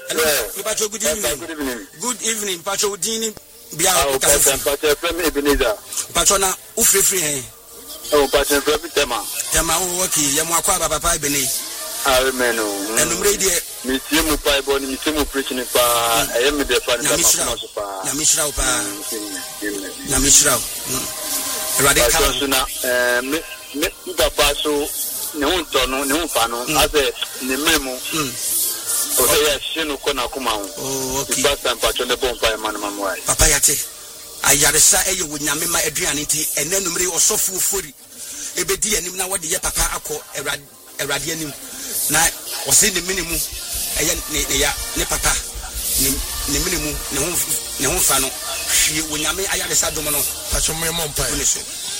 Hello, Pacho, good evening. Good evening, Pacho. Dini, Bia, Pacho, Premier Ebenezer. Patrona, Ufree. Oh, Pacho, Tema. Tema, Waki, Yamakwa, Papa Bene. Amen. And radio, Monsieur Mupai, Monsieur preaching. I am the fan of Namishra. Radical. Paso, no tono, no fano, as a memo. Oh, Shino Kona Kuma. Oh, okay. Last time, Pacho, the bonfire man, Papayate. I yaresa eyo wunyame ma aduaniti ene numre osofu ofori ebedi anim na wode ye papa akọ erade anim na wose ne minimu eye ne papa ne minimu ne ho fa no hwie wunyame ayaresa dom no pacho me mompa